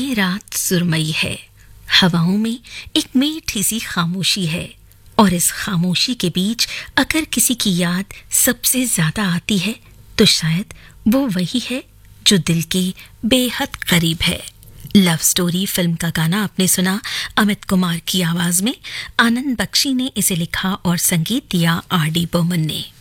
ये रात सुरमई है, हवाओं में एक मीठी सी खामोशी है, और इस खामोशी के बीच अगर किसी की याद सबसे ज्यादा आती है तो शायद वो वही है जो दिल के बेहद करीब है। लव स्टोरी फिल्म का गाना आपने सुना अमित कुमार की आवाज में। आनंद बख्शी ने इसे लिखा और संगीत दिया आर डी बर्मन ने।